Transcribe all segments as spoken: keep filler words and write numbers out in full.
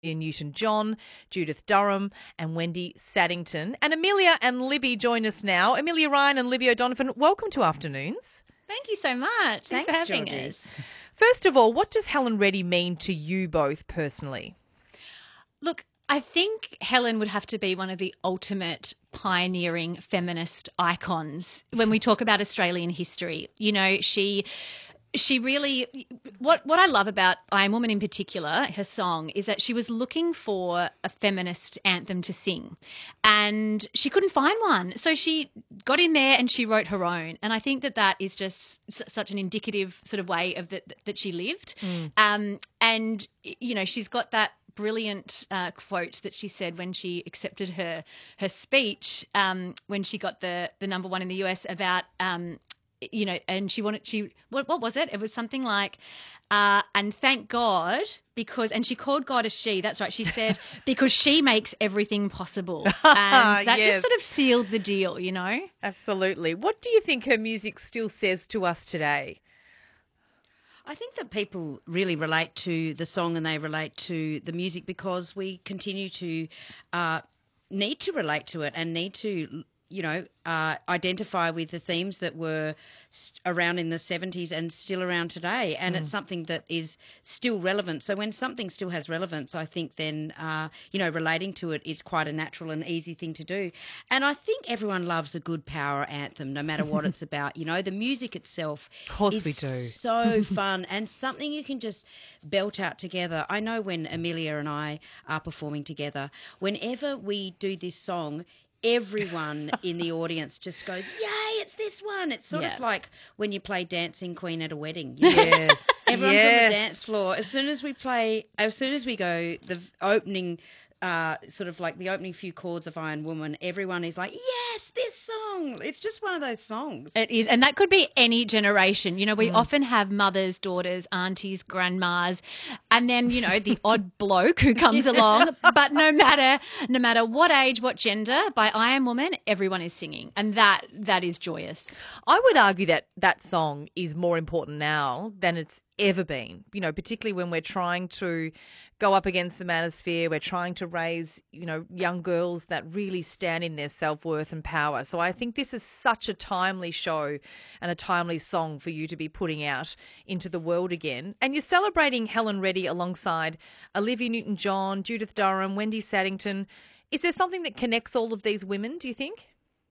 Newton-John, Judith Durham and Wendy Saddington. And Amelia and Libby join us now. Amelia Ryan and Libby O'Donovan, welcome to Afternoons. Thank you so much. Thanks, Thanks for having Georgie. us. First of all, what does Helen Reddy mean to you both personally? Look, I think Helen would have to be one of the ultimate pioneering feminist icons when we talk about Australian history. You know, she... She really, what what I love about I Am Woman in particular, her song, is that she was looking for a feminist anthem to sing and she couldn't find one. So she got in there and she wrote her own. And I think that that is just s- such an indicative sort of way of the, that she lived. Mm. Um, and, you know, she's got that brilliant uh, quote that she said when she accepted her her speech um, when she got the, the number one in the U S about um, you know, and she wanted, she, what, what was it? It was something like, uh, and thank God because, and she called God a she, that's right. She said, because she makes everything possible. And that Yes. just sort of sealed the deal, you know? Absolutely. What do you think her music still says to us today? I think that people really relate to the song and they relate to the music because we continue to uh, need to relate to it and need to, you know, uh, identify with the themes that were st- around in the seventies and still around today. And mm. it's something that is still relevant. So when something still has relevance, I think then, uh, you know, relating to it is quite a natural and easy thing to do. And I think everyone loves a good power anthem, no matter what it's about. You know, the music itself of course is we do. so fun and something you can just belt out together. I know when Amelia and I are performing together, whenever we do this song, everyone in the audience just goes, yay, it's this one. It's sort yeah. of like when you play Dancing Queen at a wedding. You know? Yes. Everyone's yes. on the dance floor. As soon as we play, as soon as we go, the opening, uh, sort of like the opening few chords of Iron Woman, everyone is like, yes, this song. It's just one of those songs. It is. And that could be any generation. You know, we mm. often have mothers, daughters, aunties, grandmas, and then, you know, the odd bloke who comes yeah. along. But no matter no matter what age, what gender, by I Am Woman, everyone is singing. And that that is joyous. I would argue that that song is more important now than it's ever been, you know, particularly when we're trying to go up against the manosphere. We're trying to raise, you know, young girls that really stand in their self-worth and power. So I think this is such a timely show and a timely song for you to be putting out into the world again. And you're celebrating Helen Reddy alongside Olivia Newton-John, Judith Durham, Wendy Saddington. Is there something that connects all of these women, do you think?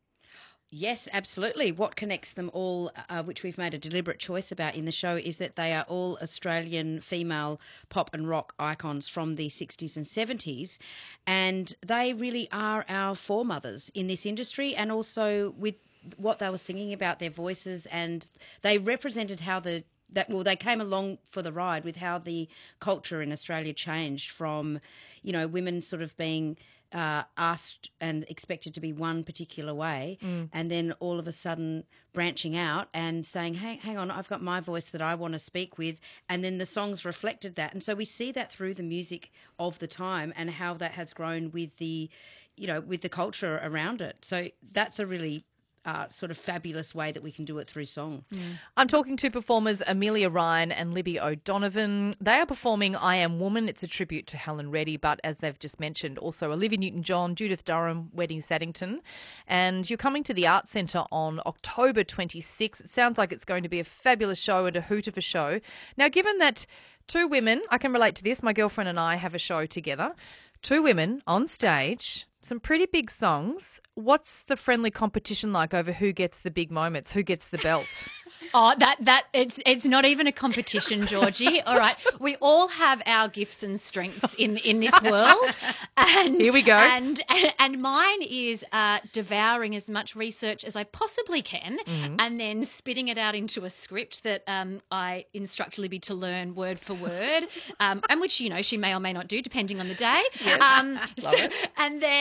Yes, absolutely. What connects them all, uh, which we've made a deliberate choice about in the show, is that they are all Australian female pop and rock icons from the sixties and seventies. And they really are our foremothers in this industry, and also with what they were singing about, their voices, and they represented how the that well they came along for the ride with how the culture in Australia changed from, you know, women sort of being Uh, asked and expected to be one particular way, mm. and then all of a sudden branching out and saying, hey, hang on, I've got my voice that I want to speak with, and then the songs reflected that. And so we see that through the music of the time and how that has grown with the, you know, with the culture around it. So that's a really Uh, sort of fabulous way that we can do it through song. Mm. I'm talking to performers Amelia Ryan and Libby O'Donovan. They are performing I Am Woman. It's a tribute to Helen Reddy, but as they've just mentioned, also Olivia Newton-John, Judith Durham, Wendy Saddington. And you're coming to the Arts Centre on October twenty-sixth. It sounds like it's going to be a fabulous show and a hoot of a show. Now, given that two women, I can relate to this, my girlfriend and I have a show together, two women on stage, some pretty big songs. What's the friendly competition like over who gets the big moments, who gets the belt? Oh, that that it's it's not even a competition, Georgie. All right, we all have our gifts and strengths in in this world, and here we go. And and mine is uh, devouring as much research as I possibly can, mm-hmm. and then spitting it out into a script that um, I instruct Libby to learn word for word, um, and which you know she may or may not do depending on the day. Yes. Um, Love so, it. and then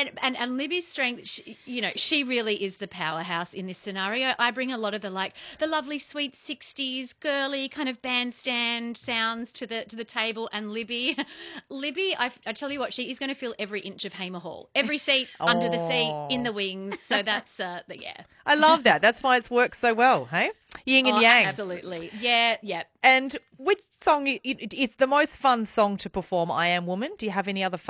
and, and and Libby's strength, she, you know, she really is the powerhouse in this scenario. I bring a lot of the like the lovely sweet sixties girly kind of bandstand sounds to the to the table, and Libby, Libby, I, I tell you what, she is going to fill every inch of Hamer Hall, every seat under the seat, in the wings. So that's uh, the, yeah. I love that. That's why it's worked so well, hey? Yin and Oh, yang. absolutely. Yeah, yeah. And which song, it, it, it's the most fun song to perform, I Am Woman? Do you have any other